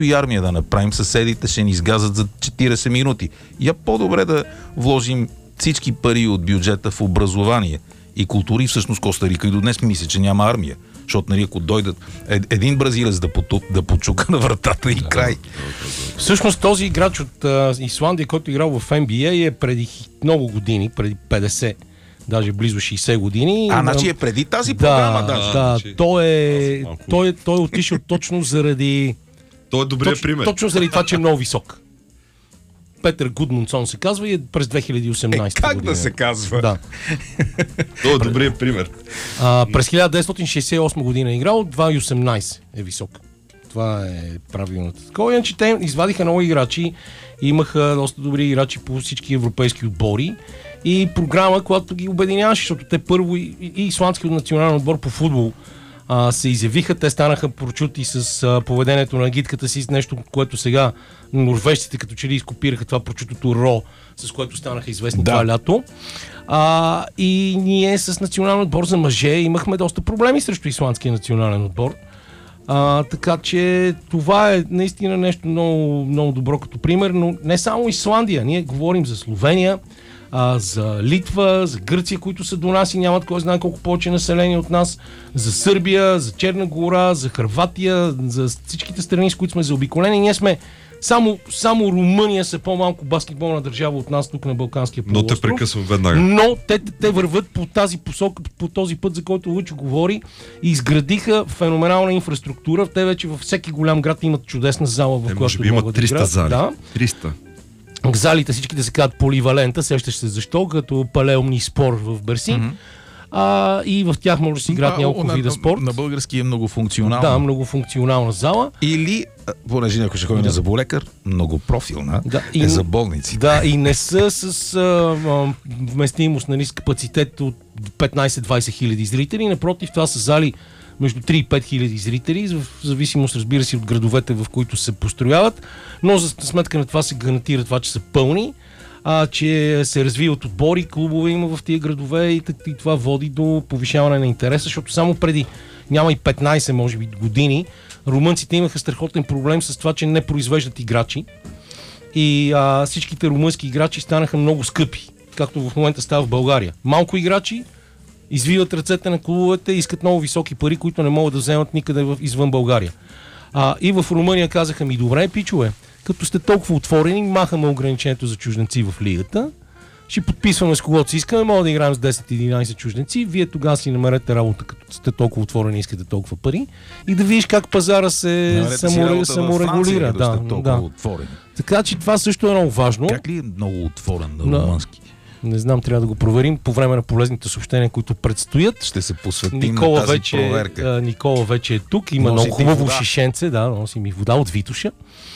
и армия да направим, съседите ще ни изгазат за 40 минути. Я по-добре да вложим всички пари от бюджета в образование и култури. Всъщност Коста Рика и до днес мисля, че няма армия. Защото, нали, ако дойдат един бразилец да почука на вратата и край. Всъщност този играч от Исландия, който играл в NBA е преди много години, преди 50, даже близо 60 години. Значи е преди тази програма. Да, той е отишъл точно заради... Той е добрият пример. Точно заради това, че е много висок. Петър Гудмунсон се казва и е през 2018 как година. Да се казва? Да. Той е добрият пример. През 1968 година е играл, 2,18 е висок. Това е правилната такова. Иначе те извадиха много играчи, имаха доста добри играчи по всички европейски отбори и програма, която ги обединяваше, защото те първо и исландският национален отбор по футбол се изявиха, те станаха прочути с поведението на гидката си, нещо, което сега норвежците като че ли изкопираха това прочутото ро, с което станаха известни това лято. И ние с национален отбор за мъже имахме доста проблеми срещу исландския национален отбор. Така че това е наистина нещо много, много добро като пример, но не само Исландия, ние говорим за Словения, за Литва, за Гърция, които са до нас и нямат кой знае колко повече население от нас, за Сърбия, за Черна гора, за Хърватия, за всичките страни, с които сме заобиколени. Ние сме само Румъния са по-малко баскетболна държава от нас тук на Балканския полуостров. Но те прекъсвам веднага. Но те върват по тази посока, по този път, за който Лъчо говори, и изградиха феноменална инфраструктура. Те вече във всеки голям град имат чудесна зала, в която може би имат 300 зали. Да. 300. Залите всичките се казват поливалента, сещаш се защо, като палеомни спор в Берсин. И в тях може да си играят няколко вида спорт. На български е многофункционална. Да, многофункционална зала. Или, понеже някой ще ходи на зъболекар, многопрофилна е за болници. Да, и не са с вместимост на ниск капацитет от 15-20 хиляди зрители. Напротив, това са зали между 3 и 5 хиляди зрители, в зависимост, разбира се, от градовете, в които се построяват. Но за сметка на това се гарантира това, че са пълни, че се развиват отбори, клубове има в тия градове и това води до повишаване на интереса, защото само преди няма и 15, може би, години, румънците имаха страхотен проблем с това, че не произвеждат играчи и всичките румънски играчи станаха много скъпи, както в момента става в България. Малко играчи извиват ръцете на клубовете, искат много високи пари, които не могат да вземат никъде извън България. И в Румъния казаха ми: добре, пичове, като сте толкова отворени, махаме ограничението за чужденци в лигата, ще подписваме с когото си искаме, мога да играем с 10-11 чужденци, вие тогава си намерете работа, като сте толкова отворени и искате толкова пари, и да видиш как пазара се саморегулира. Да. Така че това също е много важно. Как ли е много отворен на румънски? Не знам, трябва да го проверим по време на полезните съобщения, които предстоят. Ще се посветим на тази проверка. Никола вече е тук, има много хубаво шишенце, носи ми вода от Витоша.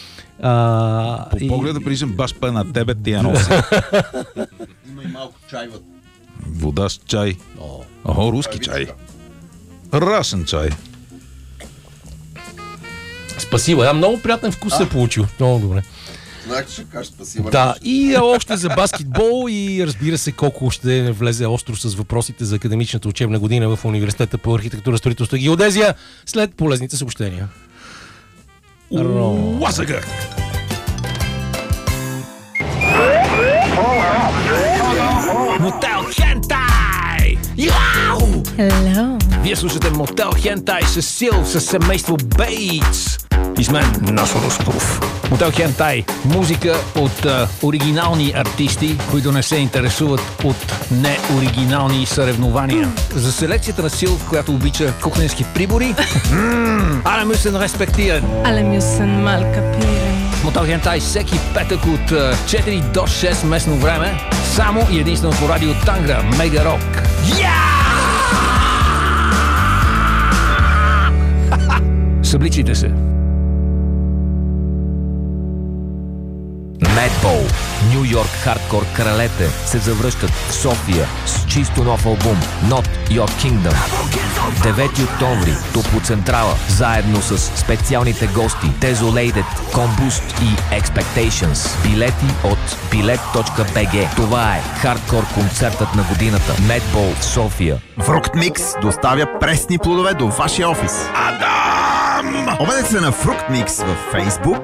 По погледа прижам баш пе на тебе ти я носи. Има и малко чай вътре. Вода с чай. Руски чай. Рашен чай. Спасибо, много приятен вкус се е получил. Много добре. Знаех, че ще кажеш спасибо. Да, и още за баскетбол и разбира се колко ще влезе остро с въпросите за академичната учебна година в Университета по архитектура, строителство и геодезия след полезните съобщения. Ласъга! Мотел Хентай! Яу! Hello. Вие слушате Мотел Хентай с Сил, с семейство Бейтс. И с мен Насо Русков. Мотел Хентай. Музика от оригинални артисти, които не се интересуват от неоригинални съревнования. За селекцията на Сил, която обича кухненски прибори. Alle müssen respektieren. Alle müssen mal kapieren. Мотел Хентай всеки петък от 4 до 6 местно време. Само и единствено по радио Тангра. Мега Рок. Събличайте се. Madball, Ню Йорк хардкор кралете се завръщат в София с чисто нов албум Not Your Kingdom. 9 октомври Топлоцентрала, заедно с специалните гости Desolated, Combust и Expectations. Билети от bilet.bg. Това е хардкор концертът на годината. Madball в София. Фруктмикс доставя пресни плодове до вашия офис. Адам Бам! Обадете се на Фруктмикс във Facebook